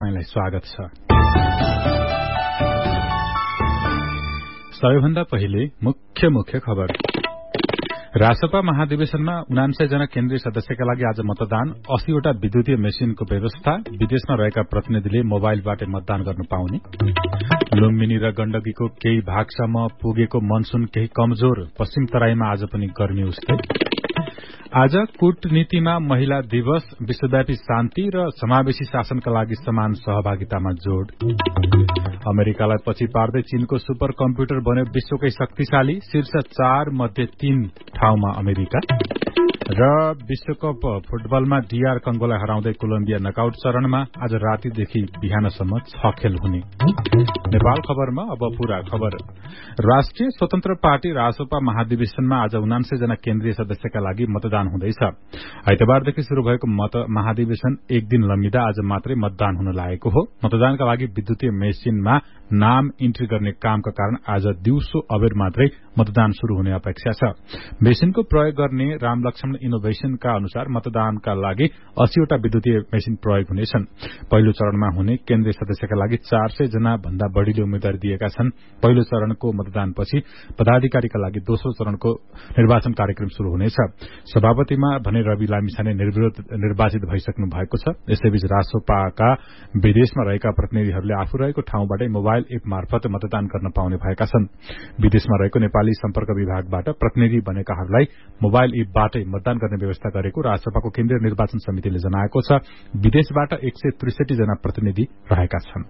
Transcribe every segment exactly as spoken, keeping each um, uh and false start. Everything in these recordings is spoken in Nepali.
तपाईंलाई स्वागत छ। सबैभन्दा पहिले मुख्य मुख्य खबर। रासपा महाधिवेशनमा उनान्सय जना केन्द्रीय सदस्यका लागि आज मतदान, अस्सीवटा विद्युतीय मेसिनको व्यवस्था, विदेशमा रहेका प्रतिनिधिले मोबाइलबाट मतदान गर्न पाउने। लुम्बिनी र गण्डकीको केही भागसम्म पुगेको मनसून केही कमजोर, पश्चिम तराईमा आज पनि गर्मी उस्तै। आज कूटनीतिमा महिला दिवस, विश्वव्यापी शान्ति र समावेशी शासनका लागि समान सहभागितामा जोड़। अमेरिकालाई पछि पार्दै चीनको सुपर कम्प्युटर बन्यो विश्वकै शक्तिशाली, शीर्ष चार मध्ये तीन ठाउँमा अमेरिका। र विश्वकप फुटबलमा डीआर कंगोलाई हराउँदै कोलम्बिया नकआउट चरणमा, आज रातिदेखि बिहानसम्म छ खेल हुने। नेपाल खबरमा अब पूरा खबर। राष्ट्रिय स्वतन्त्र पार्टी रासपा महाधिवेशनमा आज उनान्सय जना केन्द्रीय सदस्यका लागि मतदान हुँदैछ। आइतबारदेखि शुरू भएको मत महाधिवेशन एक दिन लम्बिँदा आज मात्रै मतदान हुन लागेको हो। मतदानका लागि विद्युतीय मेसिनमा नाम इन्ट्री गर्ने कामका कारण आज दिउँसो अबेर मात्रै मतदान शुरू हुने अपेक्षा छ। मेसिनको प्रयोग गर्ने रामलक्ष्मण इनोभेशनका अनुसार मतदानका लागि अस्सीवटा विद्युतीय मेसिन प्रयोग हुनेछन्। पहिलो चरणमा हुने केन्द्रीय सदस्यका लागि चार सय जना भन्दा बढ़ीले उम्मेद्वारी दिएका छन्। पहिलो चरणको मतदानपछि पदाधिकारीका लागि दोस्रो चरणको निर्वाचन कार्यक्रम शुरू हुनेछ। सभापतिमा भने रवि लामिछाने निर्विरोध निर्वाचित भइसक्नु भएको छ। यसैबीच रासोपाका विदेशमा रहेका प्रतिनिधिहरूले आफू रहेको ठाउँबाटै मोबाइल एप मार्फत मतदान गर्न पाउने भएका छन्। विदेशमा रहेको नेपाली सम्पर्क विभागबाट प्रतिनिधि बनेकाहरूलाई मोबाइल एपबाटै मतदान गर्ने व्यवस्था गरेको रासपाको केन्द्रीय निर्वाचन समितिले जनाएको छ। विदेशबाट एक सय त्रिसठी जना प्रतिनिधि रहेका छन्।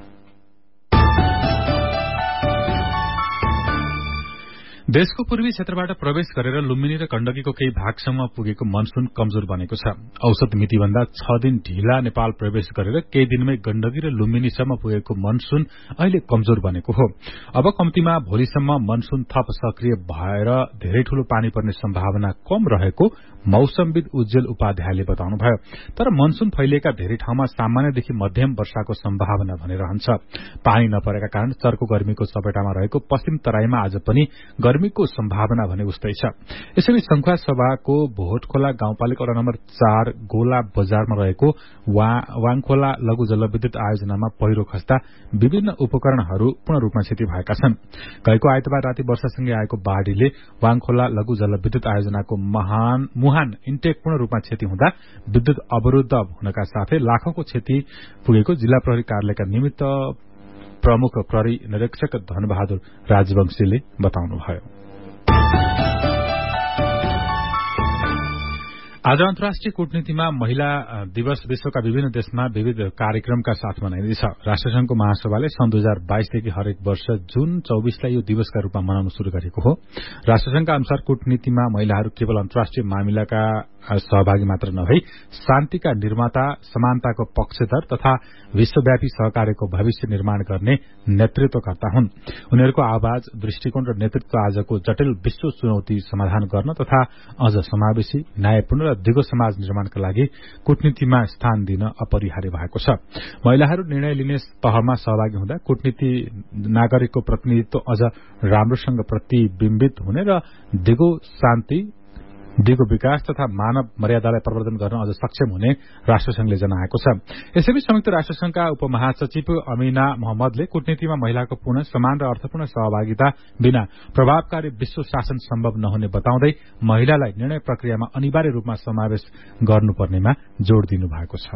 देशको पूर्वी क्षेत्रबाट प्रवेश गरेर लुम्बिनी र गण्डकीको केही भागसम्म पुगेको मनसून कमजोर बनेको छ। औसत मितिभन्दा छ दिन ढिला नेपाल प्रवेश गरेर केही दिनमै गण्डकी र लुम्बिनीसम्म पुगेको मनसून अहिले कमजोर बनेको हो। अब कम्तीमा भोलिसम्म मनसून थप सक्रिय भएर धेरै ठूलो पानी पर्ने सम्भावना कम रहेको मौसमविद उज्जवल उपाध्यायले बताउनुभयो। तर मनसून फैलिएका धेरै ठाउँमा सामान्यदेखि मध्यम वर्षाको सम्भावना भने रहन्छ। पानी नपरेका कारण चर्को गर्मीको चपेटामा रहेको पश्चिम तराईमा आज पनि गर्मीको सम्भावना भने उस्तै छ। यसैबीच संखुवा सभाको भोटखोला गाउँपालिका वडा नम्बर चार गोला बजारमा रहेको वा, वाङखोला लघु जलविद्युत आयोजनामा पहिरो खस्दा विभिन्न उपकरणहरू पूर्ण रूपमा क्षति भएका छन्। गएको आइतबार राति वर्षासँगै आएको बाढ़ीले वाङखोला लघु जलविद्युत आयोजनाको महान मुहान इन्टेक पूर्ण रूपमा क्षति हुँदा विद्युत अवरूद्ध हुनका साथै लाखौंको क्षति पुगेको जिल्ला प्रहरी कार्यालयका निमित्त प्रमुख प्रहरी निरीक्षक धनबहादुर राजवंशीले बताउनुभयो। आज अन्तर्राष्ट्रिय कूटनीतिमा महिला दिवस विश्वका विभिन्न देशमा विविध कार्यक्रमका साथ मनाइँदैछ। राष्ट्रसंघको महासभाले सन् दुई हजार बाइसदेखि हरेक वर्ष जुन चौबीसलाई यो दिवसका रूपमा मनाउन शुरू गरेको हो। राष्ट्रसंघका अनुसार कूटनीतिमा महिलाहरू केवल अन्तर्राष्ट्रिय मामिलाका सहभागी मात्र नभई शान्तिका निर्माता, समानताको पक्षधर तथा विश्वव्यापी सहकार्यको भविष्य निर्माण गर्ने नेतृत्वकर्ता हुन्। उनीहरूको आवाज, दृष्टिकोण र नेतृत्व आजको जटिल विश्व चुनौती समाधान गर्न तथा अझ समावेशी, न्यायपूर्ण र दिगो समाज निर्माणका लागि कूटनीतिमा स्थान दिन अपरिहार्य भएको छ। महिलाहरू निर्णय लिने तहमा सहभागी हुँदा कूटनीति नागरिकको प्रतिनिधित्व अझ राम्रोसँग प्रतिबिम्बित हुने र दिगो शान्ति, दिगो विकास तथा मानव मर्यादालाई प्रवर्धन गर्न अझ सक्षम हुने राष्ट्रसंघले जनाएको छ। यसैबीच संयुक्त राष्ट्रसंघका उपमहासचिव अमीना मोहम्मदले कूटनीतिमा महिलाको पूर्ण, समान र अर्थपूर्ण सहभागिता बिना प्रभावकारी विश्व शासन सम्भव नहुने बताउँदै महिलालाई निर्णय प्रक्रियामा अनिवार्य रूपमा समावेश गर्नुपर्नेमा जोड़ दिनुभएको छ।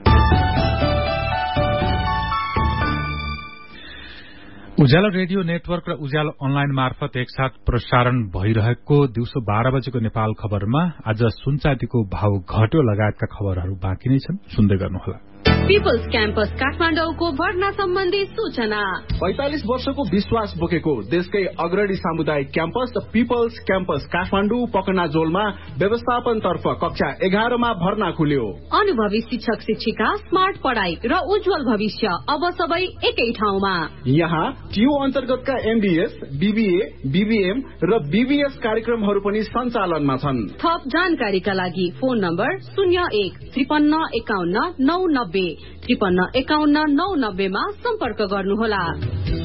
उज्यालो रेडियो नेटवर्क र उज्यालो अनलाइन मार्फत एकसाथ प्रसारण भइरहेको दिउँसो बाह्र बजेको नेपाल खबरमा आज सुनचाँदीको भाव घट्यो लगायतका खबरहरू बाँकी नै छन्, सुन्दै गर्नुहोला। पीपल्स क्याम्पस काठमाडौँको भर्ना सम्बन्धी सूचना। पैंतालिस वर्षको विश्वास बोकेको देशकै अग्रणी सामुदायिक campus the peoples campus Kathmandu पकनाजोलमा व्यवस्थापन तर्फ कक्षा एघारमा भर्ना खुल्यो। अनुभवी शिक्षक शिक्षिका, स्मार्ट पढ़ाई र उज्जवल भविष्य अब सबै एकै ठाउँमा। यहाँ टियु अन्तर्गतका एमबीएस, बीबीए, बीबीएम र बीबीएस कार्यक्रमहरू पनि सञ्चालनमा छन्। थप जानकारीका लागि फोन नम्बर शून्य एक त्रिपन्न एकाउन्न नौ नब्बे त्रिपन्न एकाउन्न नौ नब्बेमा सम्पर्क गर्नुहोला।